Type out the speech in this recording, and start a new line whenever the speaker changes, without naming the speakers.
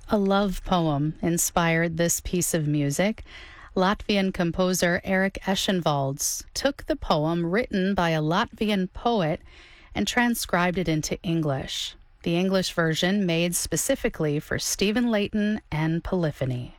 A love poem inspired this piece of music. Latvian composer Eric Eschenwalds took the poem written by a Latvian poet and transcribed it into English. The English version made specifically for Stephen Layton and Polyphony.